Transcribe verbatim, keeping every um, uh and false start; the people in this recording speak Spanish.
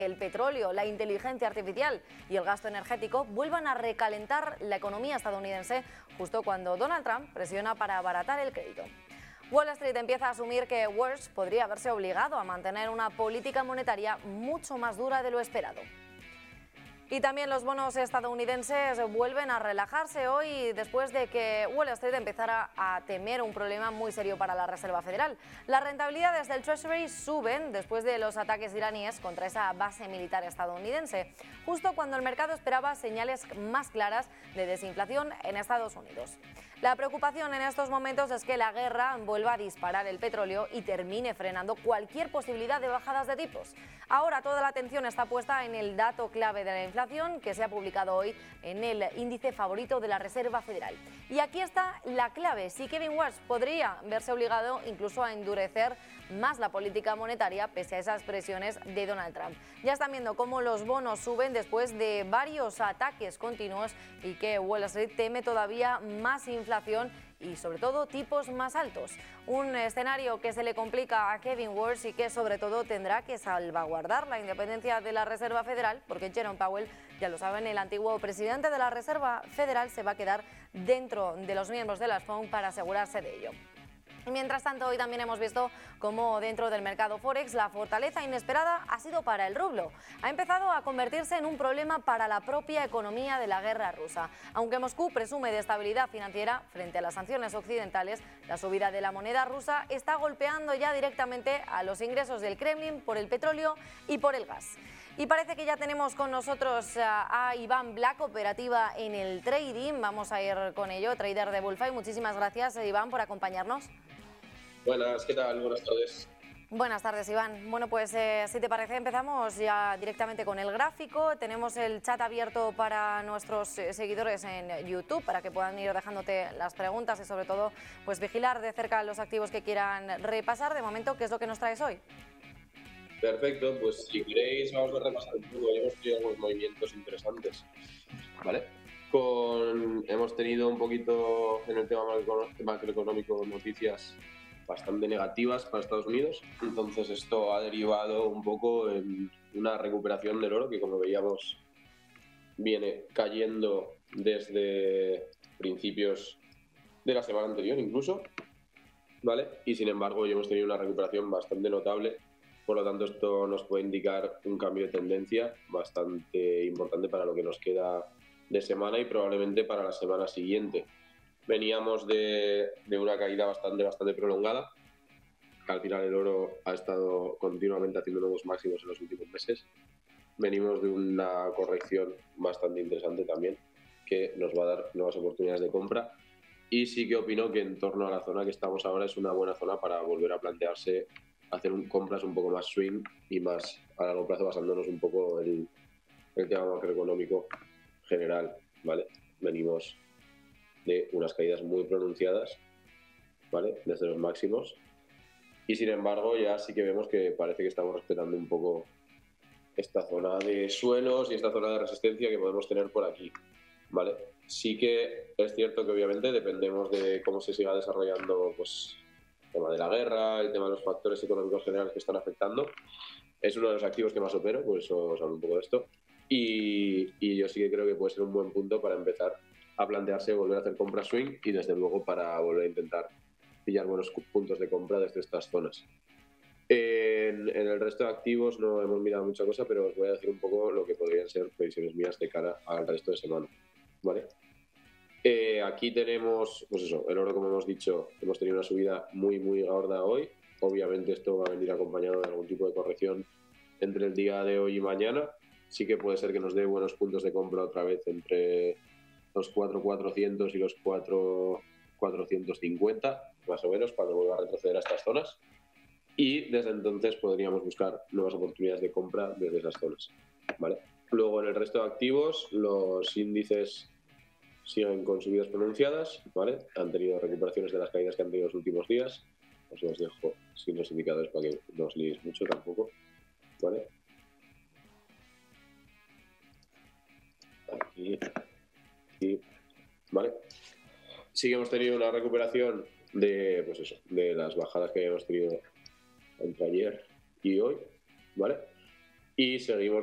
el petróleo, la inteligencia artificial y el gasto energético vuelvan a recalentar la economía estadounidense justo cuando Donald Trump presiona para abaratar el crédito. Wall Street empieza a asumir que Wells podría verse obligado a mantener una política monetaria mucho más dura de lo esperado. Y también los bonos estadounidenses vuelven a relajarse hoy después de que Wall Street empezara a temer un problema muy serio para la Reserva Federal. Las rentabilidades del Treasury suben después de los ataques iraníes contra esa base militar estadounidense, justo cuando el mercado esperaba señales más claras de desinflación en Estados Unidos. La preocupación en estos momentos es que la guerra vuelva a disparar el petróleo y termine frenando cualquier posibilidad de bajadas de tipos. Ahora toda la atención está puesta en el dato clave de la inflación que se ha publicado hoy en el índice favorito de la Reserva Federal. Y aquí está la clave: si Kevin Warsh podría verse obligado incluso a endurecer más la política monetaria pese a esas presiones de Donald Trump. Ya están viendo cómo los bonos suben después de varios ataques continuos y que Wall Street teme todavía más inflación y sobre todo tipos más altos. Un escenario que se le complica a Kevin Warsh y que sobre todo tendrá que salvaguardar la independencia de la Reserva Federal, porque Jerome Powell, ya lo saben, el antiguo presidente de la Reserva Federal, se va a quedar dentro de los miembros de la F O M para asegurarse de ello. Mientras tanto, hoy también hemos visto cómo dentro del mercado Forex la fortaleza inesperada ha sido para el rublo. Ha empezado a convertirse en un problema para la propia economía de la guerra rusa. Aunque Moscú presume de estabilidad financiera frente a las sanciones occidentales, la subida de la moneda rusa está golpeando ya directamente a los ingresos del Kremlin por el petróleo y por el gas. Y parece que ya tenemos con nosotros a Iván Black, operativa en el trading. Vamos a ir con ello, trader de Bullfy. Muchísimas gracias, Iván, por acompañarnos. Buenas, ¿qué tal? Buenas tardes. Buenas tardes, Iván. Bueno, pues eh, si te parece empezamos ya directamente con el gráfico. Tenemos el chat abierto para nuestros seguidores en YouTube para que puedan ir dejándote las preguntas y sobre todo pues vigilar de cerca los activos que quieran repasar. De momento, ¿qué es lo que nos traes hoy? Perfecto, pues si queréis vamos a repasar un poco. Ya hemos tenido algunos movimientos interesantes, ¿vale? Con, hemos tenido un poquito en el tema macroeconómico noticias bastante negativas para Estados Unidos, entonces esto ha derivado un poco en una recuperación del oro que, como veíamos, viene cayendo desde principios de la semana anterior incluso, ¿vale? Y sin embargo hoy hemos tenido una recuperación bastante notable, por lo tanto esto nos puede indicar un cambio de tendencia bastante importante para lo que nos queda de semana y probablemente para la semana siguiente. Veníamos de, de una caída bastante, bastante prolongada. Al final el oro ha estado continuamente haciendo nuevos máximos en los últimos meses. Venimos de una corrección bastante interesante también, que nos va a dar nuevas oportunidades de compra. Y sí que opino que en torno a la zona que estamos ahora es una buena zona para volver a plantearse hacer un, compras un poco más swing y más a largo plazo, basándonos un poco en el tema macroeconómico general, ¿vale? Venimos de unas caídas muy pronunciadas, ¿vale? Desde los máximos, y sin embargo ya sí que vemos que parece que estamos respetando un poco esta zona de suelos y esta zona de resistencia que podemos tener por aquí, ¿vale? Sí que es cierto que obviamente dependemos de cómo se siga desarrollando pues, el tema de la guerra, el tema de los factores económicos generales que están afectando. Es uno de los activos que más opero, por eso os hablo un poco de esto, y, y yo sí que creo que puede ser un buen punto para empezar a plantearse volver a hacer compra swing y desde luego para volver a intentar pillar buenos puntos de compra desde estas zonas. En, en el resto de activos no hemos mirado mucha cosa, pero os voy a decir un poco lo que podrían ser previsiones mías de cara al resto de semana, ¿vale? Eh, aquí tenemos, pues eso, el oro, como hemos dicho, hemos tenido una subida muy, muy gorda hoy. Obviamente esto va a venir acompañado de algún tipo de corrección entre el día de hoy y mañana. Sí que puede ser que nos dé buenos puntos de compra otra vez entre los cuatro mil cuatrocientos y los cuatro mil cuatrocientos cincuenta, más o menos, cuando vuelva a retroceder a estas zonas. Y desde entonces podríamos buscar nuevas oportunidades de compra desde esas zonas, ¿vale? Luego, en el resto de activos, los índices siguen con subidas pronunciadas, ¿vale? Han tenido recuperaciones de las caídas que han tenido los últimos días. Os los dejo sin los indicadores para que no os liéis mucho tampoco, ¿vale? Aquí, aquí, ¿vale? Sí que hemos tenido una recuperación de, pues eso, de las bajadas que habíamos tenido entre ayer y hoy, ¿vale? y seguimos